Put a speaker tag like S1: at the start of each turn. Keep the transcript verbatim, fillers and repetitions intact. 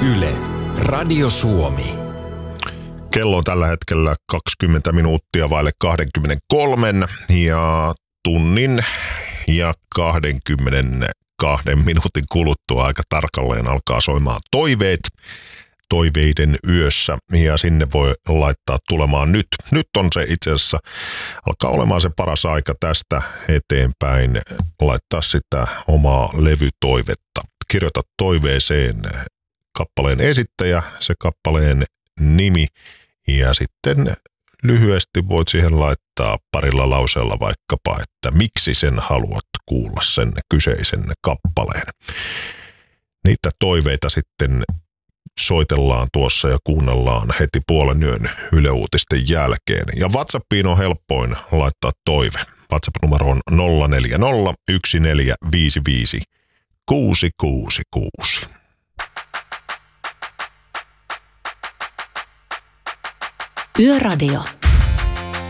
S1: Yle, Radio Suomi.
S2: Kello on tällä hetkellä kaksikymmentä minuuttia vaille kaksikymmentäkolme ja tunnin ja kaksikymmentäkaksi minuutin kuluttua aika tarkalleen alkaa soimaan toiveet. Toiveiden yössä ja sinne voi laittaa tulemaan nyt. Nyt on se itse asiassa, alkaa olemaan se paras aika tästä eteenpäin laittaa sitä omaa levytoivetta. Kirjoita toiveeseen kappaleen esittäjä, se kappaleen nimi ja sitten lyhyesti voit siihen laittaa parilla lauseella vaikkapa, että miksi sen haluat kuulla sen kyseisen kappaleen. Niitä toiveita sitten soitellaan tuossa ja kuunnellaan heti puolen yön Yle Uutisten jälkeen. Ja WhatsAppiin on helpoin laittaa toive. WhatsApp-numero on nolla neljä nolla yksi neljä viisi viisi kuusi kuusi kuusi.
S3: Yöradio.